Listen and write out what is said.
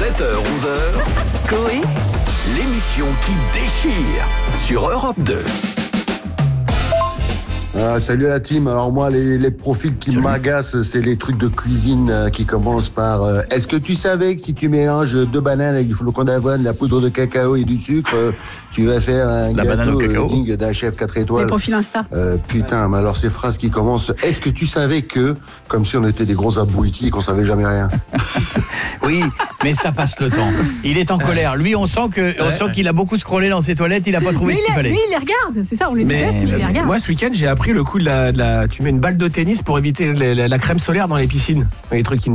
7h-11h, Coé, l'émission qui déchire sur Europe 2. Salut la team. Alors moi, les profils qui m'agacent, c'est les trucs de cuisine qui commencent par est-ce que tu savais que si tu mélanges 2 bananes avec du flocon d'avoine, de la poudre de cacao et du sucre, tu vas faire un gâteau digne d'un chef 4 étoiles. Les profils Insta. Putain, mais alors ces phrases qui commencent est-ce que tu savais que, comme si on était des gros abrutis et qu'on savait jamais rien. Oui, mais ça passe le temps. Il est en colère. Lui, on sent qu'il a beaucoup scrollé dans ses toilettes. Il a pas trouvé ce qu'il fallait. Lui, il les regarde. C'est ça, on les déteste, mais il les regarde. Moi, ce week-end, j'ai appris le coup de la. Tu mets une balle de tennis pour éviter la crème solaire dans les piscines. Les trucs qui